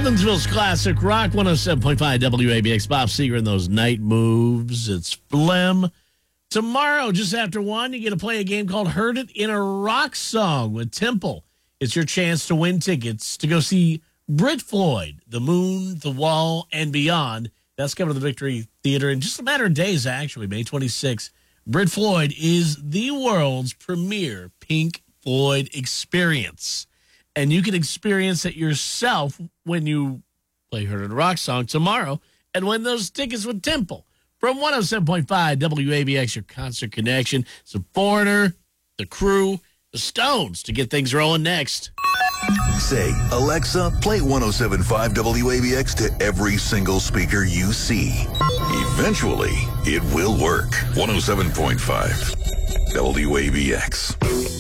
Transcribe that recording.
Evansville's classic rock, 107.5 WABX. Bob Seger and those night moves. It's Phlegm. Tomorrow, just after 1, you get to play a game called Heard It in a Rock Song with Temple. It's your chance to win tickets to go see Brit Floyd, The Moon, The Wall, and Beyond. That's coming to the Victory Theater in just a matter of days, actually, May 26th. Brit Floyd is the world's premier Pink Floyd experience. And you can experience it yourself when you play Heard It in a Rock Song tomorrow and win those tickets with Temple. From 107.5 WABX, your concert connection. It's a Foreigner, The Crew, The Stones to get things rolling next. Say, Alexa, play 107.5 WABX to every single speaker you see. Eventually, it will work. 107.5 WABX.